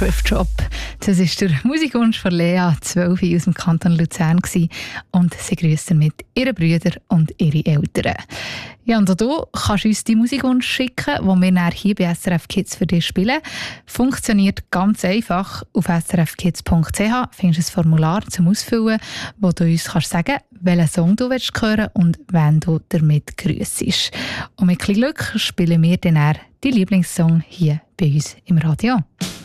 Thrift Shop. Das war der Musikwunsch von Lea, 12 aus dem Kanton Luzern und sie grüßt damit ihre Brüder und ihre Eltern. Ja, und auch du kannst uns deinen Musikwunsch schicken, den wir dann hier bei SRF Kids für dich spielen. Funktioniert ganz einfach. Auf srfkids.ch findest du ein Formular zum Ausfüllen, wo du uns kannst sagen, welchen Song du hören willst und wen du damit grüssest. Und mit Glück spielen wir dann deinen Lieblingssong hier bei uns im Radio.